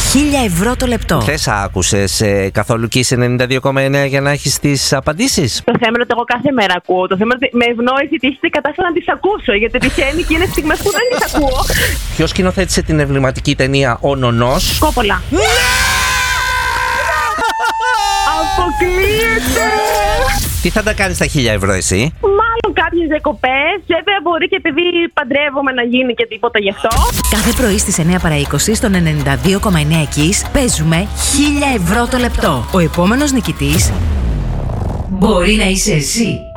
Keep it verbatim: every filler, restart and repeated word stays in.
χίλια ευρώ το λεπτό. Χθες άκουσες ε, καθόλου Kiss ενενήντα δύο κόμμα εννέα για να έχεις τις απαντήσεις? Το θέμα είναι ότι εγώ κάθε μέρα ακούω. Το θέμα είναι ότι με ευνόησε η τύχη και κατάφερα να τις ακούσω. Γιατί τυχαίνει και είναι στιγμές που δεν τις ακούω. Ποιος σκηνοθέτησε την εμβληματική ταινία Ο Νονός? Κόπολα. Αποκλείεται! Τι θα τα κάνεις τα χίλια ευρώ εσύ? Μάλλον κάποιες διακοπές. Βέβαια μπορεί και επειδή παντρεύομαι να γίνει και τίποτα γι' αυτό. Κάθε πρωί στις εννέα παρά είκοσι στον ενενήντα δύο κόμμα εννέα Kiss παίζουμε χίλια ευρώ το λεπτό. Ο επόμενος νικητής μπορεί να είσαι εσύ.